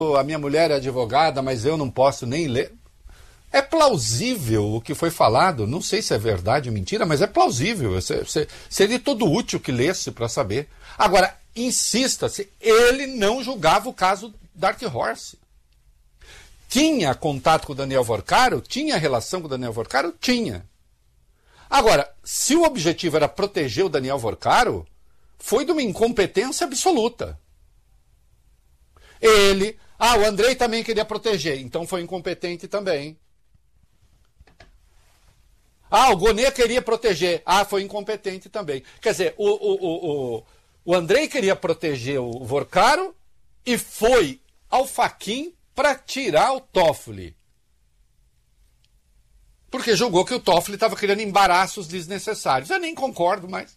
a minha mulher é advogada, mas eu não posso nem ler. É plausível o que foi falado, não sei se é verdade ou mentira, mas é plausível. Seria todo útil que lesse para saber. Agora, insista-se, ele não julgava o caso Dark Horse. Tinha contato com o Daniel Vorcaro? Tinha relação com o Daniel Vorcaro? Tinha. Agora, se o objetivo era proteger o Daniel Vorcaro, foi de uma incompetência absoluta. O Andrei também queria proteger, então foi incompetente também. O Gonê queria proteger, foi incompetente também. Quer dizer, o Andrei queria proteger o Vorcaro e foi ao Fachin para tirar o Toffoli. Porque julgou que o Toffoli estava criando embaraços desnecessários. Eu nem concordo, mas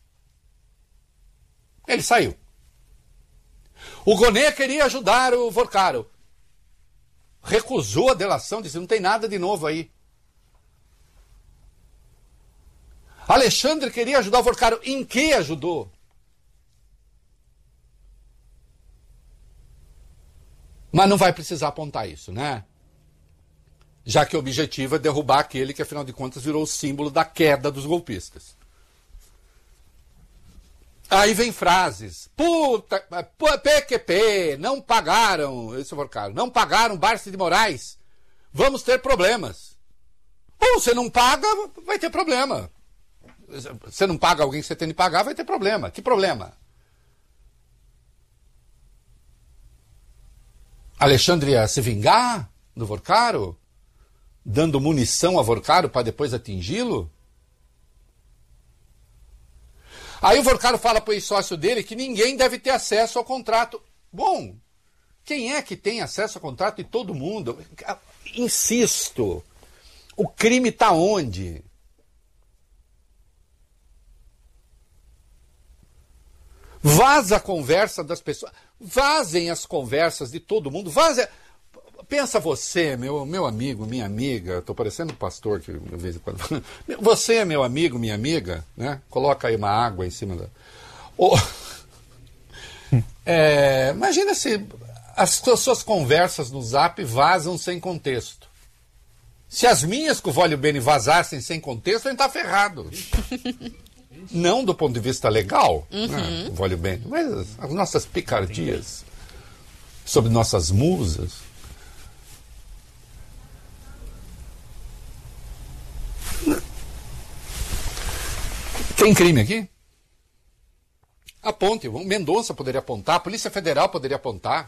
ele saiu. O Gonê queria ajudar o Vorcaro. Recusou a delação, disse, não tem nada de novo aí. Alexandre queria ajudar o Vorcaro. Em que ajudou? Mas não vai precisar apontar isso, né? Já que o objetivo é derrubar aquele que, afinal de contas, virou o símbolo da queda dos golpistas. Aí vem frases. PQP, não pagaram, esse Vorcaro, não pagaram Barça de Moraes. Vamos ter problemas. Ou você não paga, vai ter problema. Você não paga alguém que você tem de pagar, vai ter problema. Que problema? Alexandre ia se vingar do Vorcaro? Dando munição a Vorcaro para depois atingi-lo? Aí o Vorcaro fala para o ex-sócio dele que ninguém deve ter acesso ao contrato. Bom, quem é que tem acesso ao contrato de todo mundo? Insisto, o crime está onde? Vaza a conversa das pessoas. Vazem as conversas de todo mundo. Pensa você, meu amigo, minha amiga. Estou parecendo um pastor que de vez em quando. Você é meu amigo, minha amiga, né? Coloca aí uma água em cima da. Imagina se as suas conversas no Zap vazam sem contexto. Se as minhas com o Vólio Bene vazassem sem contexto, a gente está ferrado. Não do ponto de vista legal, né, Vólio Bene, mas as nossas picardias sobre nossas musas. Tem crime aqui? Aponte. O Mendonça poderia apontar, a Polícia Federal poderia apontar.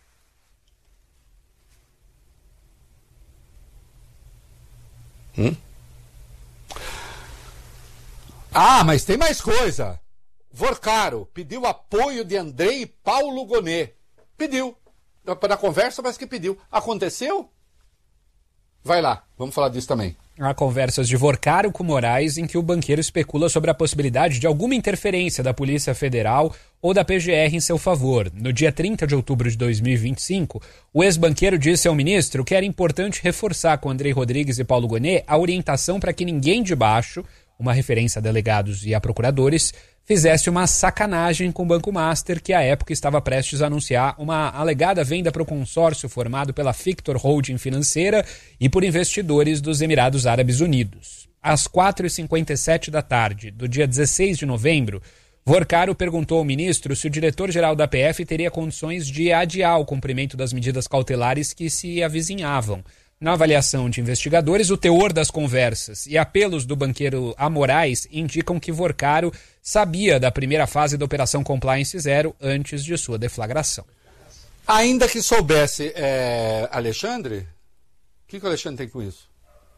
Mas tem mais coisa. Vorcaro pediu apoio de Andrei e Paulo Gonê. Pediu. Para a conversa, mas que pediu. Aconteceu? Vai lá, vamos falar disso também. Há conversas de Vorcaro com Moraes em que o banqueiro especula sobre a possibilidade de alguma interferência da Polícia Federal ou da PGR em seu favor. No dia 30 de outubro de 2025, o ex-banqueiro disse ao ministro que era importante reforçar com Andrei Rodrigues e Paulo Gonê a orientação para que ninguém de baixo, uma referência a delegados e a procuradores, fizesse uma sacanagem com o Banco Master, que à época estava prestes a anunciar uma alegada venda para o consórcio formado pela Fictor Holding Financeira e por investidores dos Emirados Árabes Unidos. Às 4h57 da tarde do dia 16 de novembro, Vorcaro perguntou ao ministro se o diretor-geral da PF teria condições de adiar o cumprimento das medidas cautelares que se avizinhavam. Na avaliação de investigadores, o teor das conversas e apelos do banqueiro a Moraes indicam que Vorcaro sabia da primeira fase da Operação Compliance Zero antes de sua deflagração. Ainda que soubesse, Alexandre, o que o Alexandre tem com isso?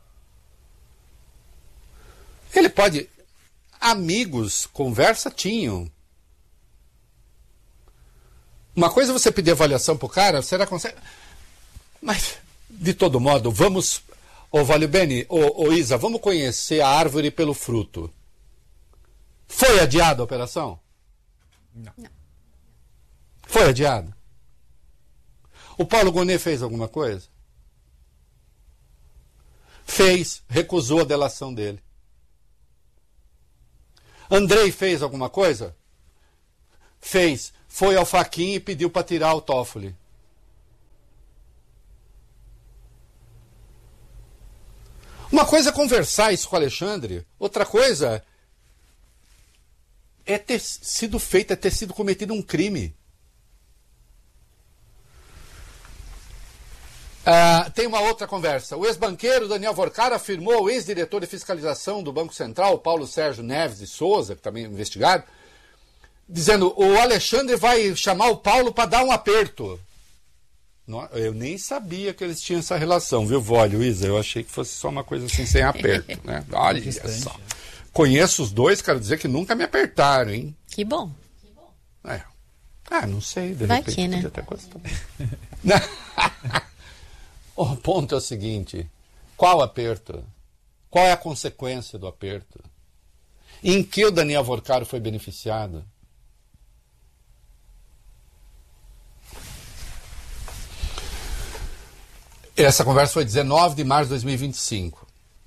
Ele pode... Amigos, conversa tinham. Uma coisa é você pedir avaliação pro cara, será que consegue... Mas... De todo modo, vamos, Vólio Bene, Isa, vamos conhecer a árvore pelo fruto. Foi adiada a operação? Não. Foi adiada? O Paulo Gonê fez alguma coisa? Fez, recusou a delação dele. Andrei fez alguma coisa? Fez, foi ao Fachin e pediu para tirar o Toffoli. Uma coisa é conversar isso com o Alexandre, outra coisa é ter sido feito, é ter sido cometido um crime. Tem uma outra conversa. O ex-banqueiro Daniel Vorcaro afirmou ao ex-diretor de fiscalização do Banco Central, Paulo Sérgio Neves de Souza, que também é investigado, dizendo: o Alexandre vai chamar o Paulo para dar um aperto. Eu nem sabia que eles tinham essa relação, viu, vó, Luísa? Eu achei que fosse só uma coisa assim, sem aperto, né? Olha só. Conheço os dois, quero dizer que nunca me apertaram, hein? Que bom. Não sei, de vai repente que, né? podia até gostar. O ponto é o seguinte: qual aperto? Qual é a consequência do aperto? Em que o Daniel Vorcaro foi beneficiado? Essa conversa foi 19 de março de 2025.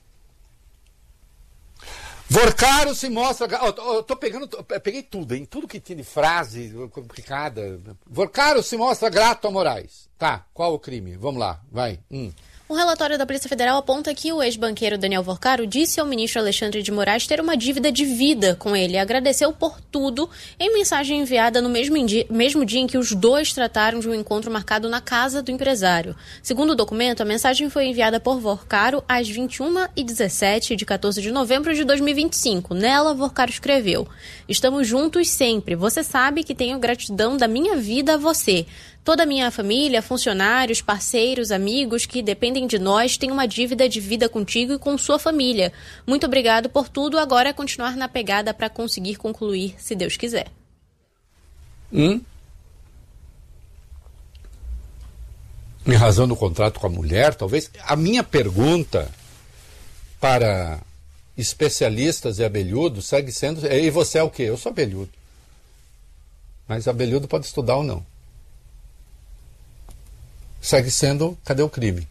Vorcaro se mostra... peguei tudo, hein? Tudo que tinha de frase complicada. Vorcaro se mostra grato a Moraes. Tá, qual o crime? Vamos lá, vai. Um relatório da Polícia Federal aponta que o ex-banqueiro Daniel Vorcaro disse ao ministro Alexandre de Moraes ter uma dívida de vida com ele e agradeceu por tudo em mensagem enviada no mesmo dia em que os dois trataram de um encontro marcado na casa do empresário. Segundo o documento, a mensagem foi enviada por Vorcaro às 21h17 de 14 de novembro de 2025. Nela, Vorcaro escreveu: "Estamos juntos sempre. Você sabe que tenho gratidão da minha vida a você. Toda a minha família, funcionários, parceiros, amigos que dependem de nós têm uma dívida de vida contigo e com sua família. Muito obrigado por tudo. Agora é continuar na pegada para conseguir concluir, se Deus quiser." Em razão do contrato com a mulher, talvez. A minha pergunta para especialistas e abelhudos segue sendo: e você é o quê? Eu sou abelhudo. Mas abelhudo pode estudar ou não. Segue sendo: cadê o crime?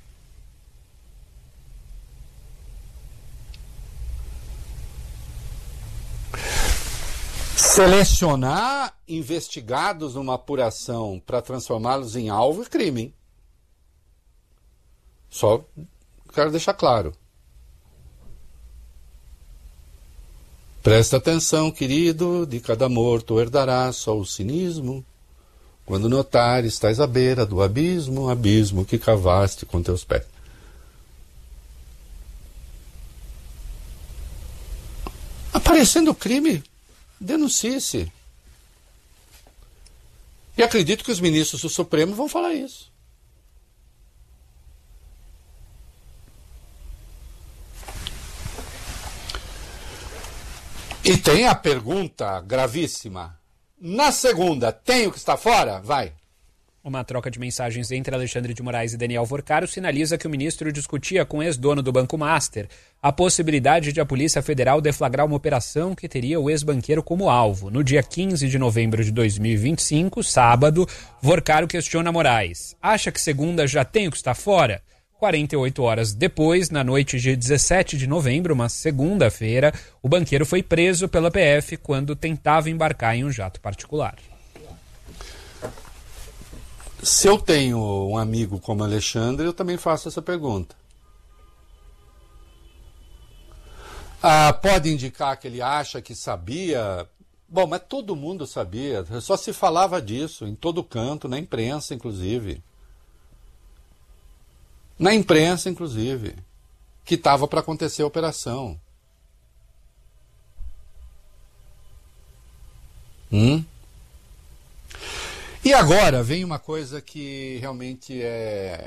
Selecionar investigados numa apuração para transformá-los em alvo é crime, hein? Só quero deixar claro. Presta atenção, querido, de cada morto herdarás só o cinismo. Quando notares, estás à beira do abismo, abismo que cavaste com teus pés. Aparecendo crime, denuncie-se. E acredito que os ministros do Supremo vão falar isso. E tem a pergunta gravíssima. Na segunda, tenho que estar fora? Vai. Uma troca de mensagens entre Alexandre de Moraes e Daniel Vorcaro sinaliza que o ministro discutia com o ex-dono do Banco Master a possibilidade de a Polícia Federal deflagrar uma operação que teria o ex-banqueiro como alvo. No dia 15 de novembro de 2025, sábado, Vorcaro questiona Moraes: "Acha que segunda já tenho que estar fora?" 48 horas depois, na noite de 17 de novembro, uma segunda-feira, o banqueiro foi preso pela PF quando tentava embarcar em um jato particular. Se eu tenho um amigo como Alexandre, eu também faço essa pergunta. Pode indicar que ele acha que sabia? Bom, mas todo mundo sabia, só se falava disso, em todo canto, na imprensa, inclusive. Na imprensa, inclusive, que estava para acontecer a operação. E agora vem uma coisa que realmente é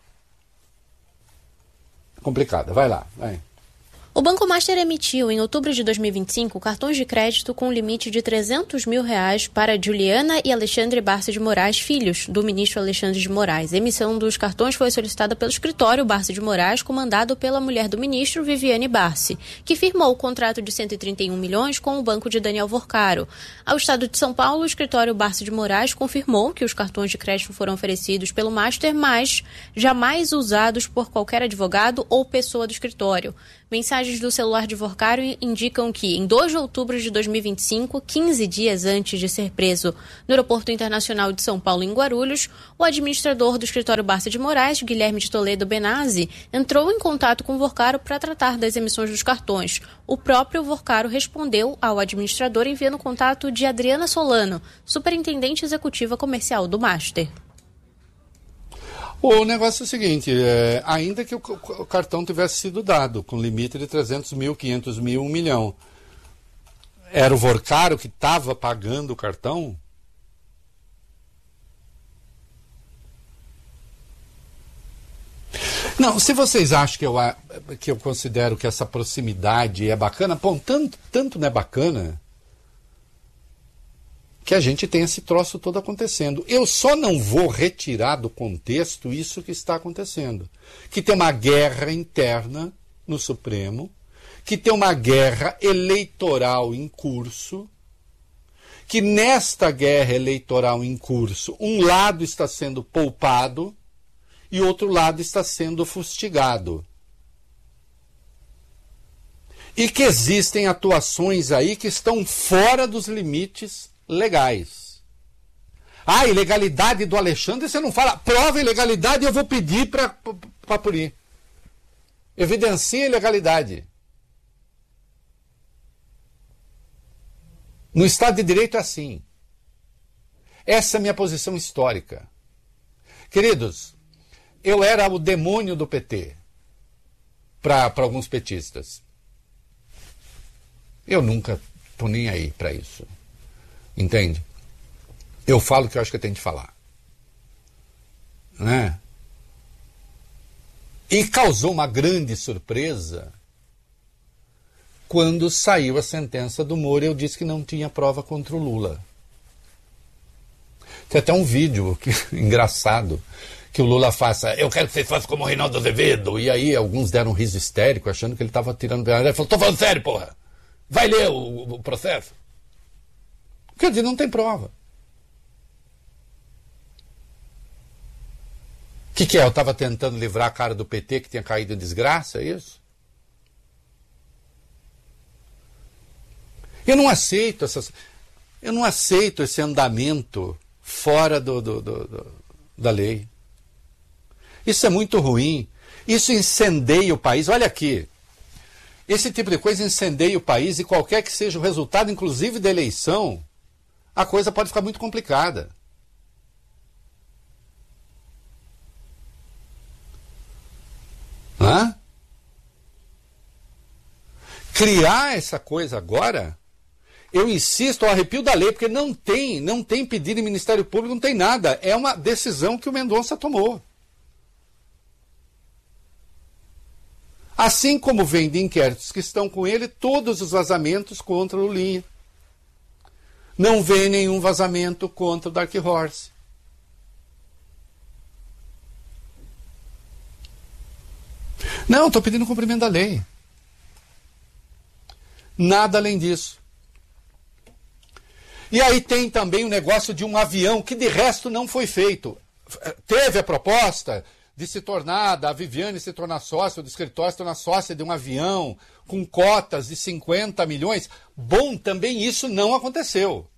complicada. Vai lá, vai. O Banco Master emitiu, em outubro de 2025, cartões de crédito com limite de R$300 mil para Juliana e Alexandre Barsi de Moraes, filhos do ministro Alexandre de Moraes. A emissão dos cartões foi solicitada pelo escritório Barsi de Moraes, comandado pela mulher do ministro, Viviane Barsi, que firmou o contrato de 131 milhões com o banco de Daniel Vorcaro. Ao Estado de São Paulo, o escritório Barsi de Moraes confirmou que os cartões de crédito foram oferecidos pelo Master, mas jamais usados por qualquer advogado ou pessoa do escritório. Mensagens mensagens do celular de Vorcaro indicam que, em 2 de outubro de 2025, 15 dias antes de ser preso no Aeroporto Internacional de São Paulo, em Guarulhos, o administrador do escritório Barça de Moraes, Guilherme de Toledo Benazzi, entrou em contato com Vorcaro para tratar das emissões dos cartões. O próprio Vorcaro respondeu ao administrador enviando contato de Adriana Solano, superintendente executiva comercial do Master. O negócio é o seguinte, ainda que o cartão tivesse sido dado com limite de 300 mil, 500 mil, 1 milhão, era o Vorcaro que estava pagando o cartão? Não, se vocês acham que eu considero que essa proximidade é bacana, bom, tanto não é bacana que a gente tem esse troço todo acontecendo. Eu só não vou retirar do contexto isso que está acontecendo. Que tem uma guerra interna no Supremo, que tem uma guerra eleitoral em curso, que nesta guerra eleitoral em curso, um lado está sendo poupado e outro lado está sendo fustigado. E que existem atuações aí que estão fora dos limites legais. Ah, ilegalidade do Alexandre, você não fala. Prova a ilegalidade e eu vou pedir para punir. Evidencia a ilegalidade. No Estado de Direito é assim. Essa é a minha posição histórica. Queridos, eu era o demônio do PT para alguns petistas. Eu nunca estou nem aí para isso. Entende? Eu falo o que eu acho que eu tenho de falar. Né? E causou uma grande surpresa quando saiu a sentença do Moro e eu disse que não tinha prova contra o Lula. Tem até um vídeo engraçado que o Lula faça, eu quero que vocês façam como o Reinaldo Azevedo. E aí alguns deram um riso histérico achando que ele estava tirando... Ele falou, tô falando sério, porra. Vai ler o processo. Quer dizer, não tem prova. O que é? Eu estava tentando livrar a cara do PT que tinha caído em desgraça, é isso? Eu não aceito esse andamento fora da lei. Isso é muito ruim. Isso incendeia o país. Olha aqui. Esse tipo de coisa incendeia o país e qualquer que seja o resultado, inclusive da eleição, a coisa pode ficar muito complicada. Hã? Criar essa coisa agora, eu insisto ao arrepio da lei, porque não tem pedido em Ministério Público, não tem nada. É uma decisão que o Mendonça tomou. Assim como vem de inquéritos que estão com ele, todos os vazamentos contra o Lulinha. Não vê nenhum vazamento contra o Dark Horse. Não, estou pedindo cumprimento da lei. Nada além disso. E aí tem também o negócio de um avião que de resto não foi feito. Teve a proposta de se tornar, da Viviane se tornar sócia, do escritório se tornar sócia de um avião com cotas de 50 milhões. Bom, também isso não aconteceu.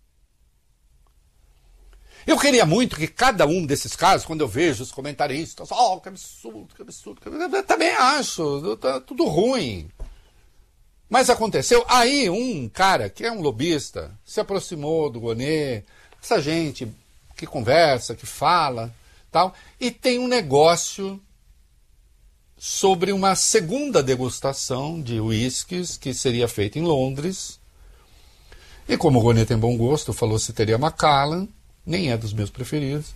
Eu queria muito que cada um desses casos, quando eu vejo os comentaristas, que absurdo, eu também acho, tá tudo ruim. Mas aconteceu. Aí um cara que é um lobista se aproximou do Gonê, essa gente que conversa, que fala, tal, e tem um negócio sobre uma segunda degustação de uísques que seria feita em Londres. E como o Gonê tem bom gosto, falou se teria Macallan, nem é dos meus preferidos.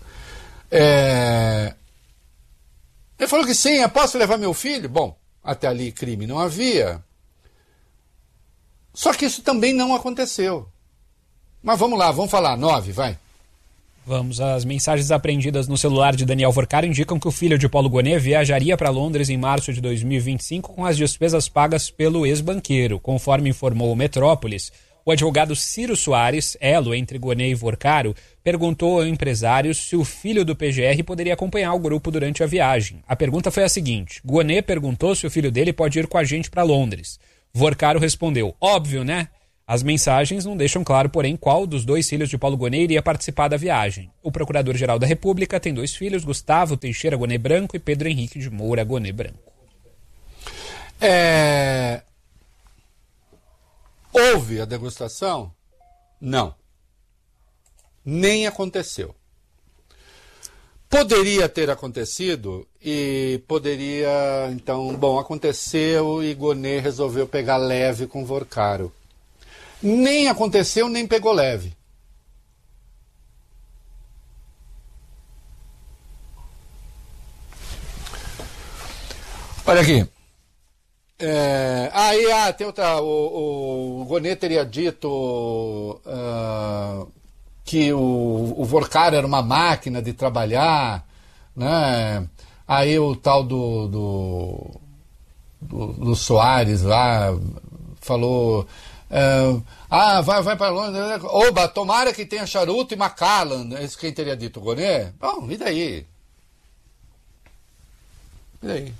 Ele falou que sim, eu posso levar meu filho? Bom, até ali crime não havia. Só que isso também não aconteceu. Mas vamos lá, vamos falar. 9, vai. Vamos, as mensagens apreendidas no celular de Daniel Vorcaro indicam que o filho de Paulo Gonet viajaria para Londres em março de 2025 com as despesas pagas pelo ex-banqueiro. Conforme informou o Metrópolis, O advogado Ciro Soares, elo entre Gonê e Vorcaro, perguntou ao empresário se o filho do PGR poderia acompanhar o grupo durante a viagem. A pergunta foi a seguinte: Gonê perguntou se o filho dele pode ir com a gente para Londres. Vorcaro respondeu: óbvio, né? As mensagens não deixam claro, porém, qual dos 2 filhos de Paulo Gonê iria participar da viagem. O Procurador-Geral da República tem 2 filhos, Gustavo Teixeira Gonê Branco e Pedro Henrique de Moura Gonê Branco. Houve a degustação? Não. Nem aconteceu. Poderia ter acontecido e poderia, então, aconteceu e Gonê resolveu pegar leve com Vorcaro. Nem aconteceu, nem pegou leve. Olha aqui. Tem outra. O Gonê teria dito que o Vorcaro era uma máquina de trabalhar, né? Aí o tal do Soares lá falou: vai para Londres. Oba, tomara que tenha charuto e Macallan. Esse quem teria dito, o Gonê? Bom, e daí? E daí?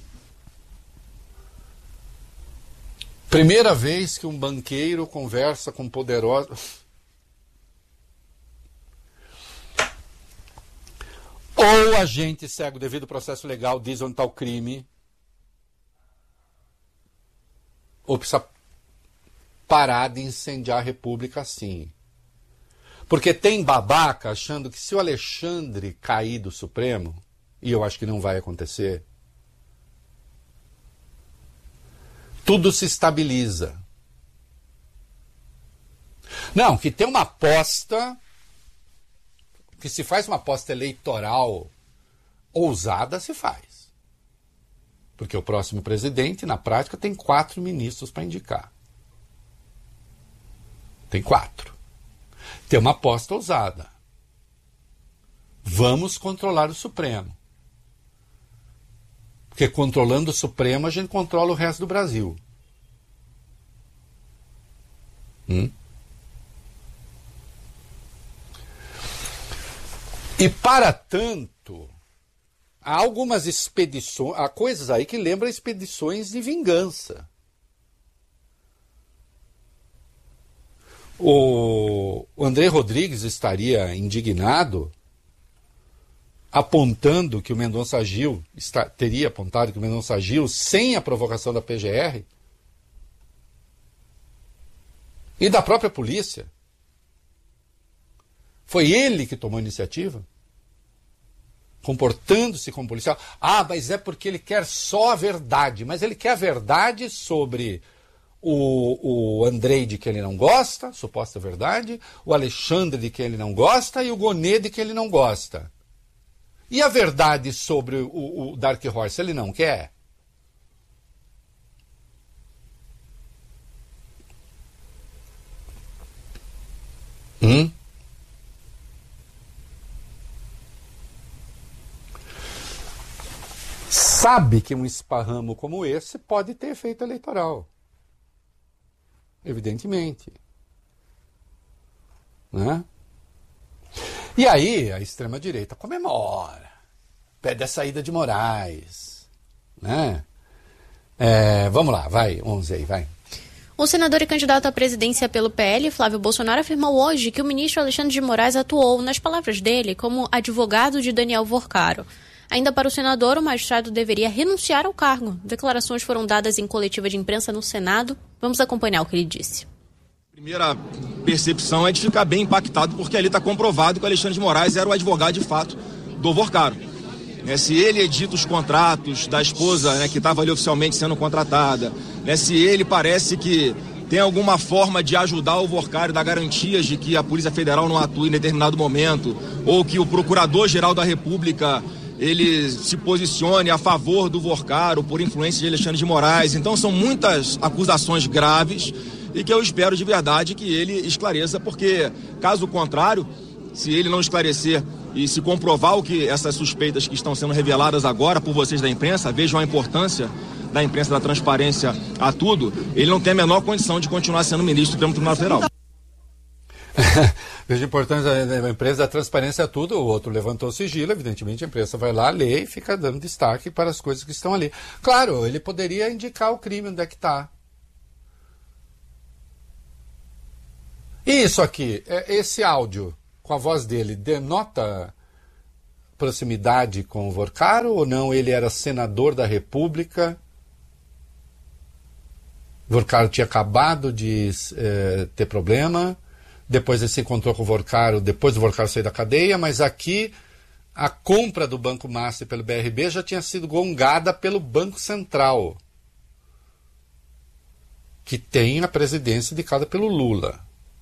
Primeira vez que um banqueiro conversa com poderoso. Ou a gente segue o devido processo legal, diz onde está o crime, ou precisa parar de incendiar a República assim. Porque tem babaca achando que se o Alexandre cair do Supremo, e eu acho que não vai acontecer, tudo se estabiliza. Não, que tem uma aposta, que se faz uma aposta eleitoral ousada, se faz. Porque o próximo presidente, na prática, tem 4 ministros para indicar. Tem 4. Tem uma aposta ousada. Vamos controlar o Supremo. Porque controlando o Supremo, a gente controla o resto do Brasil. E para tanto, há algumas expedições, há coisas aí que lembram expedições de vingança. O André Rodrigues estaria indignado apontando que o Mendonça Gil, teria apontado que o Mendonça Gil, sem a provocação da PGR e da própria polícia, foi ele que tomou a iniciativa, comportando-se como policial. Mas é porque ele quer só a verdade, mas ele quer a verdade sobre o Andrei, de que ele não gosta, suposta verdade, o Alexandre, de que ele não gosta, e o Gonê, de que ele não gosta. E a verdade sobre o Dark Horse ele não quer? Sabe que um esparramo como esse pode ter efeito eleitoral. Evidentemente. Né? E aí a extrema-direita comemora, pede a saída de Moraes, né? Vamos lá, vai, 11 aí, vai. O senador e candidato à presidência pelo PL, Flávio Bolsonaro, afirmou hoje que o ministro Alexandre de Moraes atuou, nas palavras dele, como advogado de Daniel Vorcaro. Ainda para o senador, o magistrado deveria renunciar ao cargo. Declarações foram dadas em coletiva de imprensa no Senado. Vamos acompanhar o que ele disse. Primeira percepção é de ficar bem impactado, porque ali está comprovado que o Alexandre de Moraes era o advogado de fato do Vorcaro. Se ele edita os contratos da esposa, que estava ali oficialmente sendo contratada, se ele parece que tem alguma forma de ajudar o Vorcaro, dar garantias de que a Polícia Federal não atue em determinado momento, ou que o Procurador-Geral da República ele se posicione a favor do Vorcaro por influência de Alexandre de Moraes. Então são muitas acusações graves e que eu espero de verdade que ele esclareça, porque caso contrário, se ele não esclarecer e se comprovar o que essas suspeitas que estão sendo reveladas agora por vocês da imprensa, vejam a importância da imprensa, da transparência a tudo, ele não tem a menor condição de continuar sendo ministro do Supremo Tribunal Federal. Veja a importância da empresa da transparência, tudo. O outro levantou o sigilo, evidentemente a imprensa vai lá, lê e fica dando destaque para as coisas que estão ali. Claro, ele poderia indicar o crime, onde é que está. Isso aqui, esse áudio com a voz dele, denota proximidade com o Vorcaro ou não? Ele era senador da República. Vorcaro tinha acabado de ter problema. Depois ele se encontrou com o Vorcaro, depois do Vorcaro sair da cadeia, mas aqui a compra do Banco Master pelo BRB já tinha sido gongada pelo Banco Central, que tem a presidência indicada pelo Lula.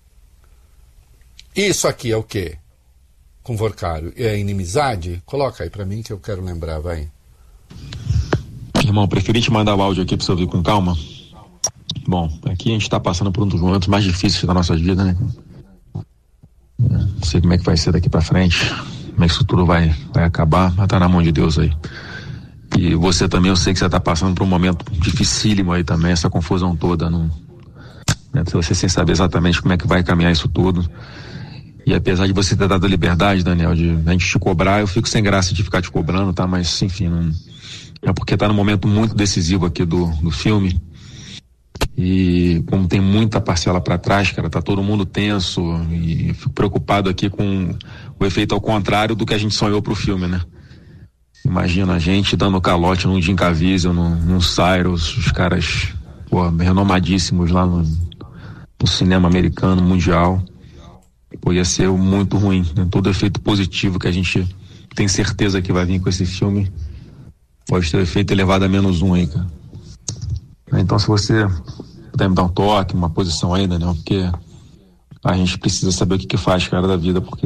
Isso aqui é o quê? Com Vorcaro? É inimizade? Coloca aí pra mim que eu quero lembrar, vai. Irmão, preferi te mandar o áudio aqui pra você ouvir com calma. Bom, aqui a gente tá passando por um dos momentos mais difíceis da nossa vida, né? Não sei como é que vai ser daqui pra frente, como é que isso tudo vai acabar, mas tá na mão de Deus aí. E você também, eu sei que você tá passando por um momento dificílimo aí também, essa confusão toda, né? Você sem saber exatamente como é que vai caminhar isso tudo. E apesar de você ter dado a liberdade, Daniel, de a gente te cobrar, eu fico sem graça de ficar te cobrando, tá? Mas, enfim, não... é porque tá num momento muito decisivo aqui do filme. E como tem muita parcela para trás, cara, tá todo mundo tenso e eu fico preocupado aqui com o efeito ao contrário do que a gente sonhou pro filme, né? Imagina a gente dando calote num Jim Caviezel, num Cyrus, os caras, pô, renomadíssimos lá no cinema americano, mundial. Pô, ia ser muito ruim, né? Todo efeito positivo que a gente tem certeza que vai vir com esse filme pode ter o efeito elevado a -1 aí, cara. Então, se você puder me dar um toque, uma posição aí, Daniel, porque a gente precisa saber o que faz, cara, da vida, porque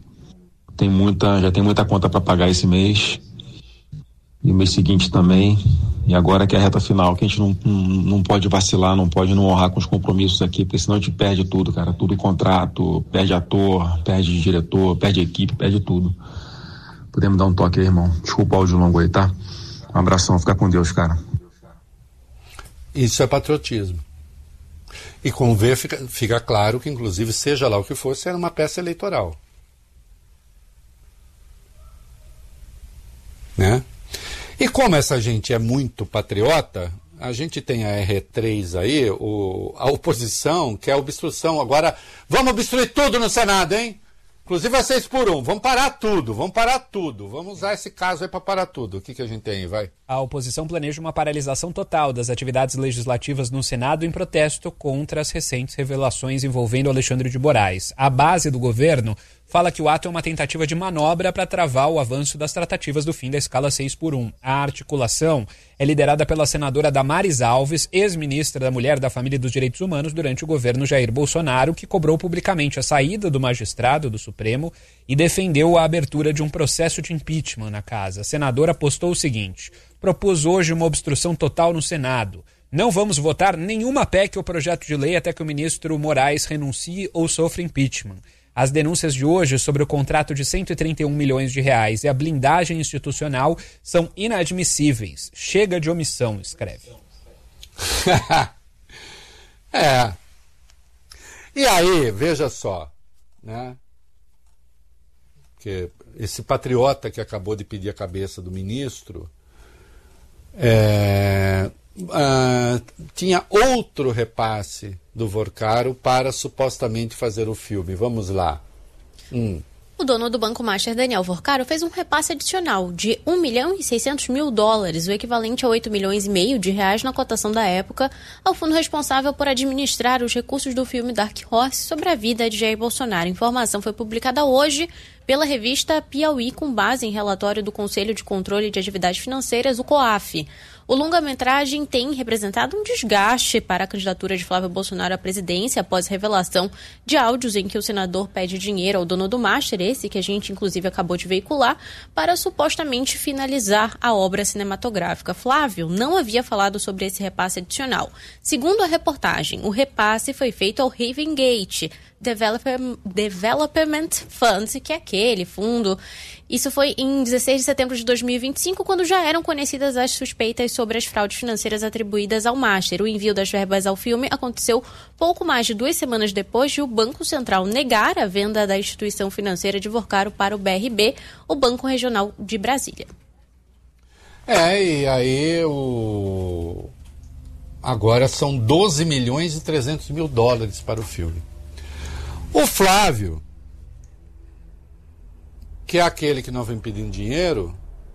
já tem muita conta para pagar esse mês e o mês seguinte também, e agora que é a reta final, que a gente não pode vacilar, não pode não honrar com os compromissos aqui, porque senão a gente perde tudo, cara, tudo contrato, perde ator, perde diretor, perde equipe, perde tudo. Podemos dar um toque aí, irmão? Desculpa o áudio longo aí, tá? Um abração, fica com Deus, cara. Isso é patriotismo. E com ver fica claro que, inclusive, seja lá o que fosse, era uma peça eleitoral. Né? E como essa gente é muito patriota, a gente tem a R3 aí, a oposição quer obstrução. Agora, vamos obstruir tudo no Senado, hein? Inclusive a 6x1. Vamos parar tudo. Vamos usar esse caso aí para parar tudo. O que a gente tem aí, vai? A oposição planeja uma paralisação total das atividades legislativas no Senado em protesto contra as recentes revelações envolvendo Alexandre de Moraes. A base do governo fala que o ato é uma tentativa de manobra para travar o avanço das tratativas do fim da escala 6x1. A articulação é liderada pela senadora Damares Alves, ex-ministra da Mulher, da Família e dos Direitos Humanos durante o governo Jair Bolsonaro, que cobrou publicamente a saída do magistrado do Supremo e defendeu a abertura de um processo de impeachment na casa. A senadora postou o seguinte: propus hoje uma obstrução total no Senado. Não vamos votar nenhuma PEC ou projeto de lei até que o ministro Moraes renuncie ou sofra impeachment. As denúncias de hoje sobre o contrato de 131 milhões de reais e a blindagem institucional são inadmissíveis. Chega de omissão, escreve. E aí, veja só, né? Que esse patriota que acabou de pedir a cabeça do ministro tinha outro repasse do Vorcaro para supostamente fazer o filme. Vamos lá. O dono do Banco Master, Daniel Vorcaro, fez um repasse adicional de $1.600.000, o equivalente a 8,5 milhões de reais na cotação da época, ao fundo responsável por administrar os recursos do filme Dark Horse sobre a vida de Jair Bolsonaro. A informação foi publicada hoje pela revista Piauí, com base em relatório do Conselho de Controle de Atividades Financeiras, o COAF. O longa-metragem tem representado um desgaste para a candidatura de Flávio Bolsonaro à presidência após revelação de áudios em que o senador pede dinheiro ao dono do Master, esse que a gente inclusive acabou de veicular, para supostamente finalizar a obra cinematográfica. Flávio não havia falado sobre esse repasse adicional. Segundo a reportagem, o repasse foi feito ao Haven Gate Development Fund, que é aquele aquele fundo. Isso foi em 16 de setembro de 2025, quando já eram conhecidas as suspeitas sobre as fraudes financeiras atribuídas ao Master. O envio das verbas ao filme aconteceu pouco mais de 2 semanas depois de o Banco Central negar a venda da instituição financeira de Vorcaro para o BRB, o Banco Regional de Brasília. E aí agora são 12 milhões e 300 mil dólares para o filme. O Flávio, que é aquele que não vem pedindo dinheiro,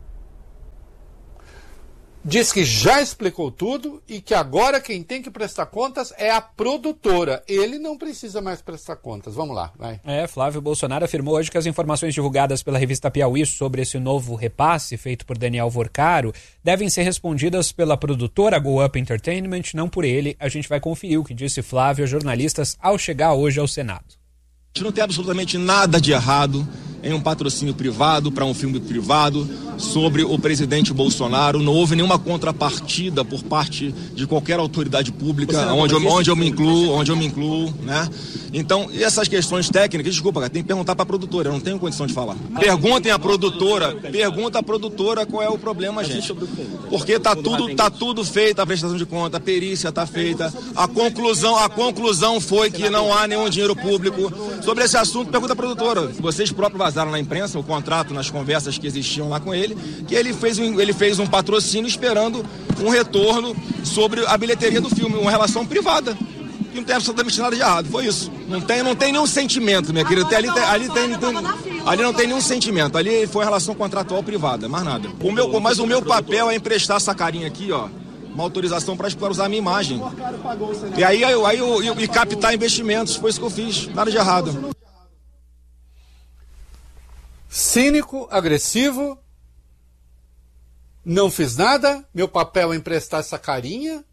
diz que já explicou tudo e que agora quem tem que prestar contas é a produtora. Ele não precisa mais prestar contas. Vamos lá, vai. Flávio Bolsonaro afirmou hoje que as informações divulgadas pela revista Piauí sobre esse novo repasse feito por Daniel Vorcaro devem ser respondidas pela produtora Go Up Entertainment, não por ele. A gente vai conferir o que disse Flávio aos jornalistas ao chegar hoje ao Senado. Não tem absolutamente nada de errado em um patrocínio privado para um filme privado sobre o presidente Bolsonaro. Não houve nenhuma contrapartida por parte de qualquer autoridade pública, onde eu me incluo, né? Então, e essas questões técnicas, desculpa, cara, tem que perguntar para a produtora, eu não tenho condição de falar. Pergunta à produtora qual é o problema, gente. Porque tá tudo feito, a prestação de conta, a perícia tá feita, a conclusão foi que não há nenhum dinheiro público. Sobre esse assunto, pergunta à produtora. Vocês próprios vazaram na imprensa o contrato, nas conversas que existiam lá com ele, que ele fez um patrocínio esperando um retorno sobre a bilheteria do filme, uma relação privada. E não tem absolutamente nada de errado, foi isso. Não tem nenhum sentimento, minha querida. Ali não tem nenhum sentimento. Ali foi uma relação contratual privada, mais nada. Mas o meu papel é emprestar essa carinha aqui, ó, uma autorização para usar a minha imagem. E aí captar investimentos, foi isso que eu fiz. Nada de errado. Cínico, agressivo, não fiz nada, meu papel é emprestar essa carinha.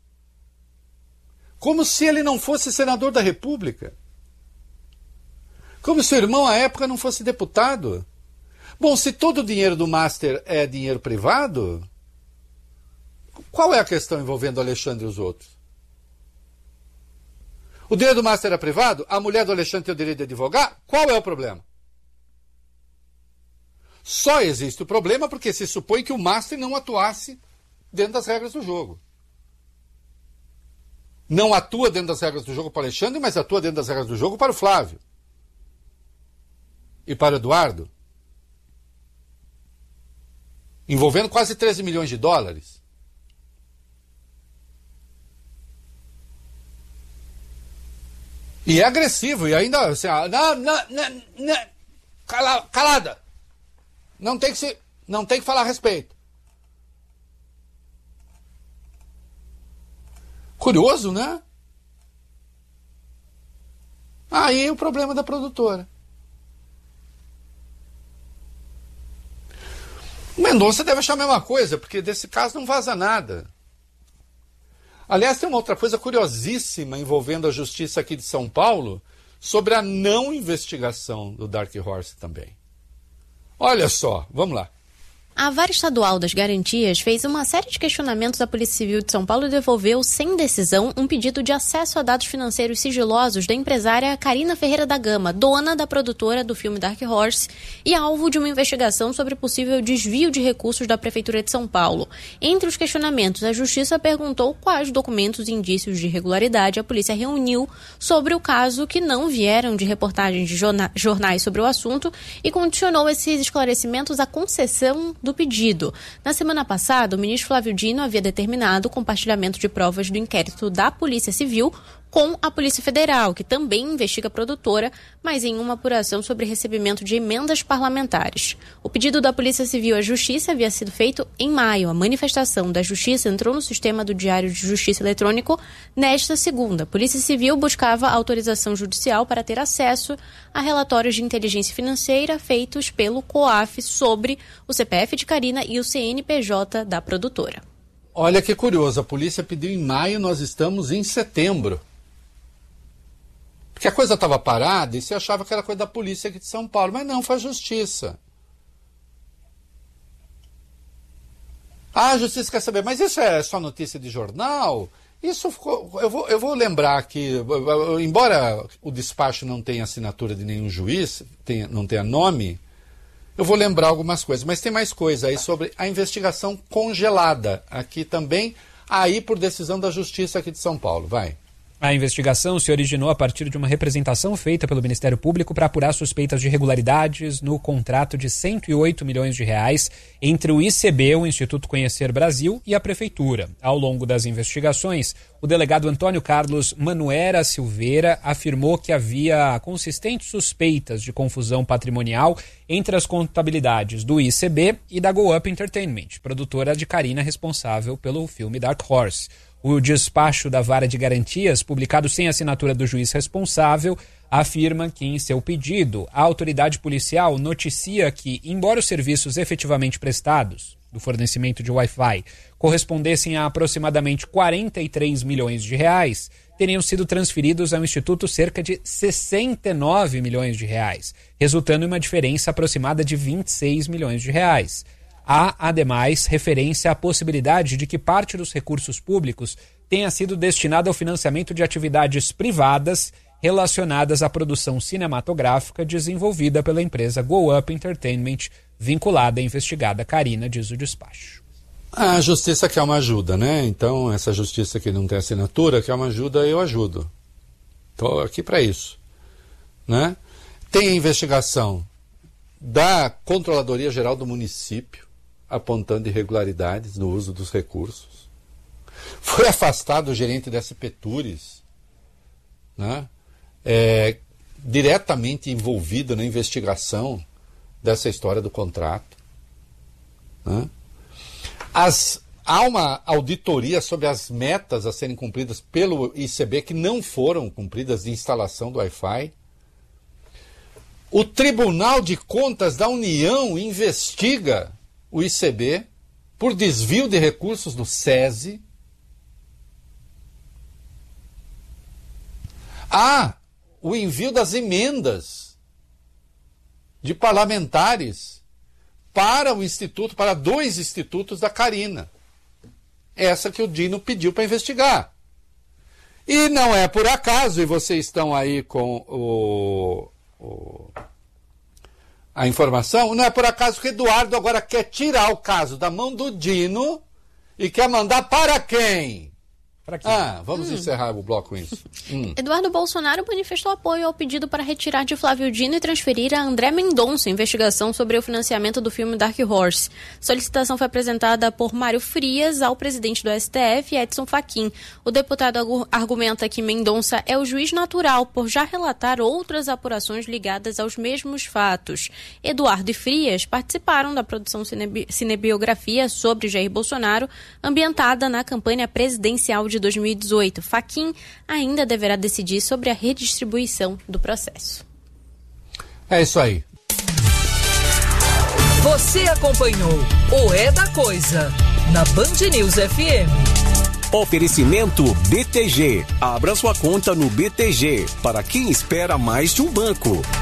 Como se ele não fosse senador da República. Como se o irmão, à época, não fosse deputado. Bom, se todo o dinheiro do Master é dinheiro privado, qual é a questão envolvendo o Alexandre e os outros? O dinheiro do Master é privado? A mulher do Alexandre tem o direito de advogar? Qual é o problema? Só existe o problema porque se supõe que o Master não atuasse dentro das regras do jogo. Não atua dentro das regras do jogo para o Alexandre, mas atua dentro das regras do jogo para o Flávio. E para o Eduardo. Envolvendo quase 13 milhões de dólares. E é agressivo, e ainda assim, calada. Não tem que falar a respeito. Curioso, né? Aí o problema da produtora. O Mendonça deve achar a mesma coisa, porque desse caso não vaza nada. Aliás, tem uma outra coisa curiosíssima envolvendo a justiça aqui de São Paulo sobre a não investigação do Dark Horse também. Olha só, vamos lá. A Vara Estadual das Garantias fez uma série de questionamentos à Polícia Civil de São Paulo e devolveu, sem decisão, um pedido de acesso a dados financeiros sigilosos da empresária Carina Ferreira da Gama, dona da produtora do filme Dark Horse e alvo de uma investigação sobre possível desvio de recursos da Prefeitura de São Paulo. Entre os questionamentos, a Justiça perguntou quais documentos e indícios de irregularidade a polícia reuniu sobre o caso que não vieram de reportagens de jornais sobre o assunto e condicionou esses esclarecimentos à concessão do pedido. Na semana passada, o ministro Flávio Dino havia determinado o compartilhamento de provas do inquérito da Polícia Civil com a Polícia Federal, que também investiga a produtora, mas em uma apuração sobre recebimento de emendas parlamentares. O pedido da Polícia Civil à Justiça havia sido feito em maio. A manifestação da Justiça entrou no sistema do Diário de Justiça Eletrônico nesta segunda. A Polícia Civil buscava autorização judicial para ter acesso a relatórios de inteligência financeira feitos pelo COAF sobre o CPF de Carina e o CNPJ da produtora. Olha que curioso, a polícia pediu em maio, nós estamos em setembro. Porque a coisa estava parada e você achava que era coisa da polícia aqui de São Paulo. Mas não, foi a justiça. Ah, a justiça quer saber, mas isso é só notícia de jornal? Isso ficou, eu vou lembrar que, embora o despacho não tenha assinatura de nenhum juiz, não tenha nome, eu vou lembrar algumas coisas. Mas tem mais coisa aí sobre a investigação congelada, aqui também, aí por decisão da Justiça aqui de São Paulo. Vai. A investigação se originou a partir de uma representação feita pelo Ministério Público para apurar suspeitas de irregularidades no contrato de R$108 milhões entre o ICB, o Instituto Conhecer Brasil, e a Prefeitura. Ao longo das investigações, o delegado Antônio Carlos Manuera Silveira afirmou que havia consistentes suspeitas de confusão patrimonial entre as contabilidades do ICB e da Go Up Entertainment, produtora de Carina responsável pelo filme Dark Horse. O despacho da Vara de Garantias, publicado sem assinatura do juiz responsável, afirma que, em seu pedido, a autoridade policial noticia que, embora os serviços efetivamente prestados, do fornecimento de Wi-Fi, correspondessem a aproximadamente R$43 milhões, teriam sido transferidos ao Instituto cerca de R$69 milhões, resultando em uma diferença aproximada de R$26 milhões. Há, ademais, referência à possibilidade de que parte dos recursos públicos tenha sido destinada ao financiamento de atividades privadas relacionadas à produção cinematográfica desenvolvida pela empresa Go Up Entertainment, vinculada à investigada Carina, diz o despacho. A justiça quer uma ajuda, né? Então, essa justiça que não tem assinatura quer uma ajuda, eu ajudo. Estou aqui para isso, né? Tem a investigação da Controladoria Geral do Município, apontando irregularidades no uso dos recursos. Foi afastado o gerente da SP Tours, né? Diretamente envolvido na investigação dessa história do contrato. Né? Há uma auditoria sobre as metas a serem cumpridas pelo ICB que não foram cumpridas de instalação do Wi-Fi. O Tribunal de Contas da União investiga o ICB por desvio de recursos do SESI. Há o envio das emendas de parlamentares para o instituto, para 2 institutos da Carina. Essa que o Dino pediu para investigar. E não é por acaso, e vocês estão aí com a informação, não é por acaso que Eduardo agora quer tirar o caso da mão do Dino e quer mandar para quem? Vamos encerrar o bloco com isso. Eduardo Bolsonaro manifestou apoio ao pedido para retirar de Flávio Dino e transferir a André Mendonça a investigação sobre o financiamento do filme Dark Horse. A solicitação foi apresentada por Mário Frias ao presidente do STF, Edson Fachin. O deputado argumenta que Mendonça é o juiz natural por já relatar outras apurações ligadas aos mesmos fatos. Eduardo e Frias participaram da produção cinebiografia sobre Jair Bolsonaro, ambientada na campanha presidencial de 2018. Fachin ainda deverá decidir sobre a redistribuição do processo. É isso aí. Você acompanhou o É da Coisa na Band News FM. Oferecimento BTG. Abra sua conta no BTG para quem espera mais de um banco.